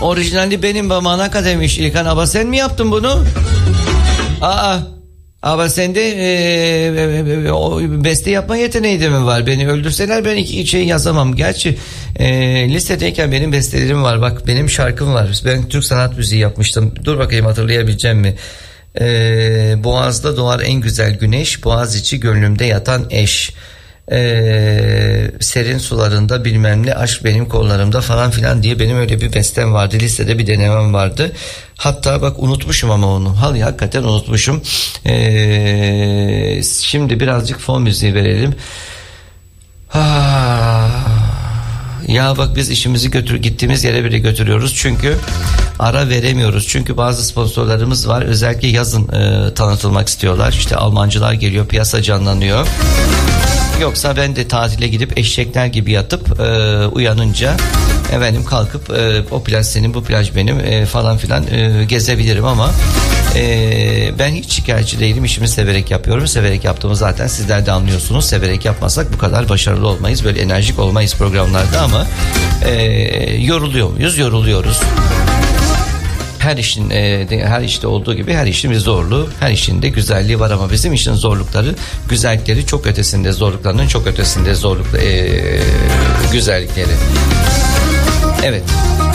Orijinali benim babam akademik İlkan. Ama sen mi yaptın bunu? Ama sende o beste yapma yeteneği de mi var? Beni öldürseler ben iki şey yazamam. Gerçi lisedeyken benim bestelerim var. Bak benim şarkım var. Ben Türk sanat müziği yapmıştım. Dur bakayım hatırlayabileceğim mi? Boğaz'da doğar en güzel güneş, Boğaz içi gönlümde yatan eş. Serin sularında bilmem ne, aşk benim kollarımda falan filan diye benim öyle bir bestem vardı. Lisede bir denemem vardı. Hatta bak unutmuşum ama onu. Hakikaten unutmuşum. Şimdi birazcık fon müziği verelim. Ya bak biz işimizi gittiğimiz yere bile götürüyoruz. Çünkü ara veremiyoruz. Çünkü bazı sponsorlarımız var. Özellikle yazın tanıtılmak istiyorlar. İşte Almancılar geliyor, piyasa canlanıyor. Yoksa ben de tatile gidip eşekler gibi yatıp uyanınca efendim kalkıp o plaj senin, bu plaj benim falan filan gezebilirim ama ben hiç şikayetçi değilim. İşimi severek yapıyorum. Severek yaptığımı zaten sizler de anlıyorsunuz. Severek yapmasak bu kadar başarılı olmayız. Böyle enerjik olmayız programlarda ama yoruluyor muyuz? Yoruluyoruz. Her işte olduğu gibi her işin bir zorluğu, her işin de güzelliği var ama bizim işin zorlukları, güzellikleri çok ötesinde, zorluklarının çok ötesinde güzellikleri. Evet.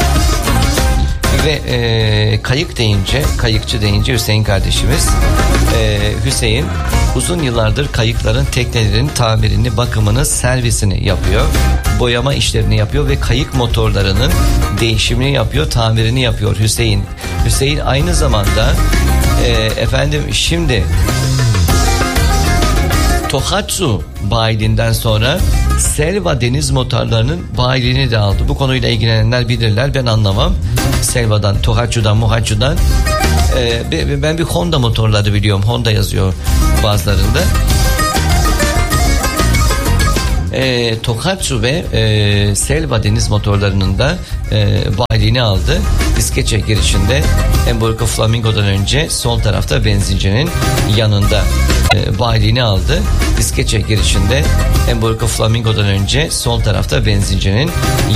Ve kayıkçı deyince Hüseyin kardeşimiz, Hüseyin uzun yıllardır kayıkların, teknelerin tamirini, bakımını, servisini yapıyor. Boyama işlerini yapıyor ve kayık motorlarının değişimini yapıyor, tamirini yapıyor Hüseyin. Hüseyin aynı zamanda şimdi Tohatsu bayiliğinden sonra Selva deniz motorlarının bayiliğini de aldı. Bu konuyla ilgilenenler bilirler, ben anlamam. Selva'dan, Tohatsu'dan ben bir Honda motorları biliyorum. Honda yazıyor bazılarında. Tohatsu ve Selva deniz motorlarının da bayiliğini aldı. İskeçe girişinde Emburgo Flamingo'dan önce sol tarafta benzincinin yanında bayiliğini aldı. İskeçe girişinde Emburgo Flamingo'dan önce sol tarafta benzincinin